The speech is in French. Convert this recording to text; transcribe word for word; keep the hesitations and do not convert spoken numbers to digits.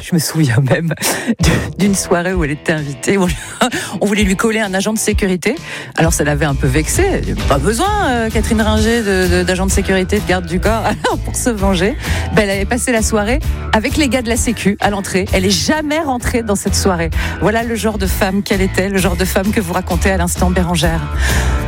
Je me souviens même d'une soirée où elle était invitée. On voulait lui coller un agent de sécurité. Alors ça l'avait un peu vexée. Pas besoin, euh, Catherine Ringer, de, de, d'agent de sécurité, de garde du corps. Alors pour se venger, ben, elle avait passé la soirée avec les gars de la Sécu à l'entrée. Elle est jamais rentrée dans cette soirée. Voilà le genre de femme qu'elle était, le genre de femme que vous racontez à l'instant, Bérangère.